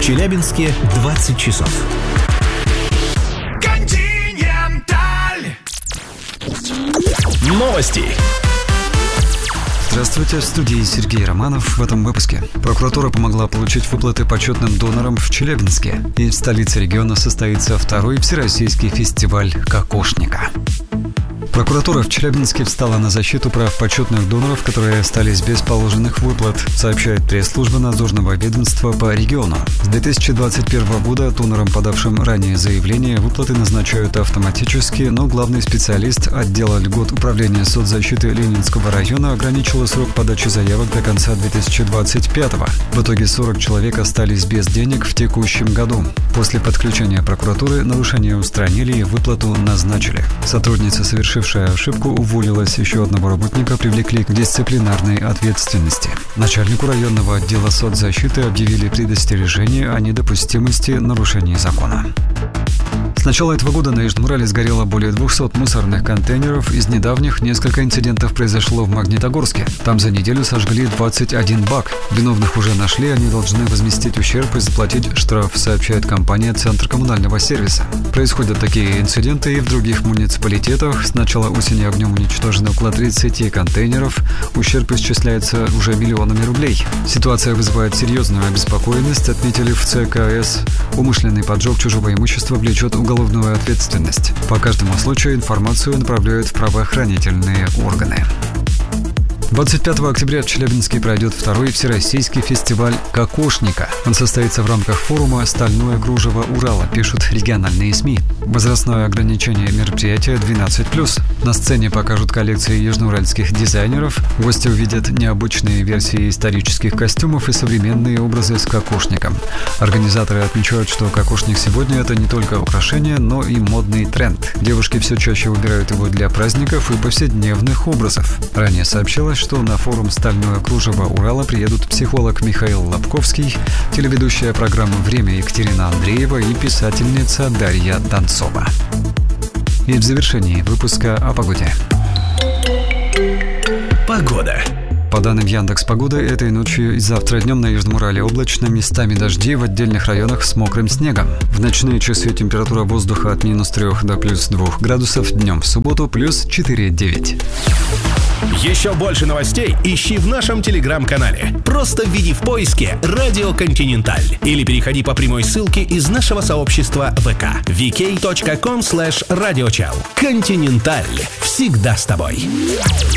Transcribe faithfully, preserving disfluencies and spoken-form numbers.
В Челябинске двадцать часов. Континенталь. Новости. Здравствуйте, в студии Сергей Романов. В этом выпуске. Прокуратура помогла получить выплаты почетным донорам в Челябинске. И в столице региона состоится второй всероссийский фестиваль «Кокошника». Прокуратура в Челябинске встала на защиту прав почетных доноров, которые остались без положенных выплат, сообщает пресс-служба надзорного ведомства по региону. С две тысячи двадцать первого года донорам, подавшим ранее заявление, выплаты назначают автоматически, но главный специалист отдела льгот управления соцзащиты Ленинского района ограничила срок подачи заявок до конца две тысячи двадцать пятого. В итоге сорок человек остались без денег в текущем году. После подключения прокуратуры нарушение устранили и выплату назначили. Сотрудница, совершившая ошибку, уволилась, еще одного работника привлекли к дисциплинарной ответственности. Начальнику районного отдела соцзащиты объявили предостережение о недопустимости нарушений закона. С начала этого года на Южном Урале сгорело более двухсот мусорных контейнеров. Из недавних несколько инцидентов произошло в Магнитогорске. Там за неделю сожгли двадцать один бак. Виновных уже нашли, они должны возместить ущерб и заплатить штраф, сообщает компания «Центр коммунального сервиса». Происходят такие инциденты и в других муниципалитетах. С начала осени огнем уничтожено около тридцати контейнеров. Ущерб исчисляется уже миллионами рублей. Ситуация вызывает серьезную обеспокоенность, отметили в цэ ка эс. Умышленный поджог чужого имущества влечет уголовную ответственность. По каждому случаю информацию направляют в правоохранительные органы. двадцать пятого октября в Челябинске пройдет второй всероссийский фестиваль «Кокошника». Он состоится в рамках форума «Стальное кружево Урала», пишут региональные СМИ. Возрастное ограничение мероприятия двенадцать плюс. На сцене покажут коллекции южноуральских дизайнеров. Гости увидят необычные версии исторических костюмов и современные образы с кокошником. Организаторы отмечают, что кокошник сегодня – это не только украшение, но и модный тренд. Девушки все чаще выбирают его для праздников и повседневных образов. Ранее сообщалось, что на форум «Стальное кружево Урала» приедут психолог Михаил Лобковский, телеведущая программы «Время» Екатерина Андреева и писательница Дарья Донцова. И в завершении выпуска о погоде. Погода. По данным Яндекс.Погоды, этой ночью и завтра днем на Южном Урале облачно, местами дожди, в отдельных районах с мокрым снегом. В ночные часы температура воздуха от минус трех до плюс двух градусов, днем в субботу плюс четыре-девять. Еще больше новостей ищи в нашем телеграм-канале. Просто введи в поиске «Радио Континенталь» или переходи по прямой ссылке из нашего сообщества ВК ви кей точка ком слэш радиочел. Континенталь. Всегда с тобой.